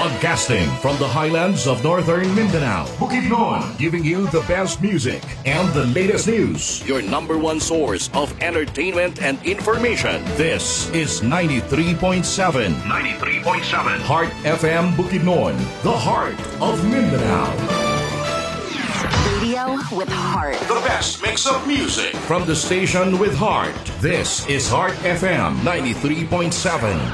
Broadcasting from the highlands of northern Mindanao, Bukidnon, giving you the best music and the latest news. Your number one source of entertainment and information. This is 93.7. 93.7. Heart FM Bukidnon, the heart of Mindanao. Radio with heart. The best mix of music from the station with heart. This is Heart FM 93.7.